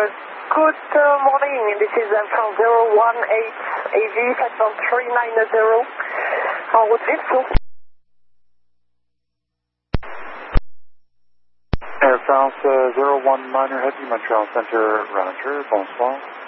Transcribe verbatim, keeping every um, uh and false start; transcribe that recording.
good uh, morning. This is uh, from zero one eight A V flight one three nine zero. En route Vito. Air France uh, zero one nine Heavy Montreal Center, Roger, bonsoir.